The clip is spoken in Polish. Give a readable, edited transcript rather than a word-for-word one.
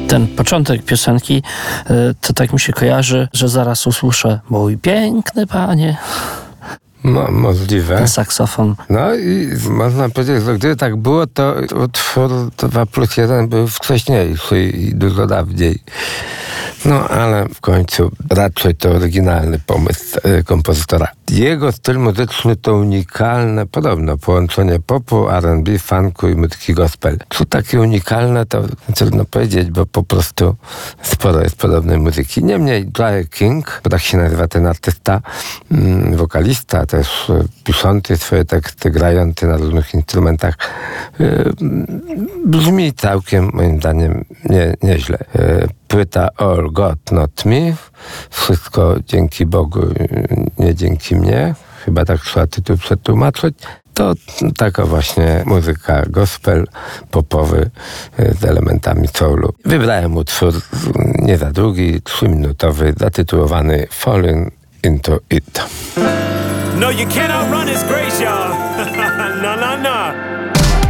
Ten początek piosenki, to tak mi się kojarzy, że zaraz usłyszę: mój piękny panie. Możliwe. Ten saksofon. No i można powiedzieć, że gdyby tak było, to utwór 2+1 był wcześniejszy i dużo dawniej. No ale w końcu raczej to oryginalny pomysł kompozytora. Jego styl muzyczny to unikalne, podobno, połączenie popu, R&B, funku i muzyki gospel. Co takie unikalne, to trudno powiedzieć, bo po prostu sporo jest podobnej muzyki. Niemniej Jai King, bo tak się nazywa ten artysta, wokalista, też piszący swoje teksty, grający na różnych instrumentach, brzmi całkiem, moim zdaniem, nieźle. Płyta All God Not Me, wszystko dzięki Bogu, nie dzięki mnie, chyba tak trzeba tytuł przetłumaczyć. To taka właśnie muzyka gospel, popowy z elementami soulu. Wybrałem utwór nie za długi, 3-minutowy, zatytułowany Falling Into It. No, you cannot run his grace, y'all. No, no, no.